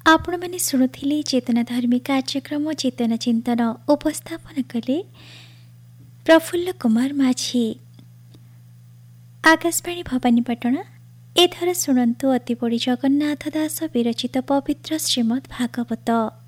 ଆପଣମାନେ ଶୁଣୁଥିଲେ ଚେତନାଧର୍ମୀ କାର୍ଯ୍ୟକ୍ରମ ଚେତନା ଚିନ୍ତନ ଉପସ୍ଥାପନ କଲେ ପ୍ରଫୁଲ୍ଲ କୁମାର ମାଝୀ। ଆକାଶବାଣୀ ଭବାନୀପାଟଣା। ଏଥର ଶୁଣନ୍ତୁ ଅତିବଡ଼ି ଜଗନ୍ନାଥ ଦାସ ବିରଚିତ ପବିତ୍ର ଶ୍ରୀମଦ୍ ଭାଗବତ।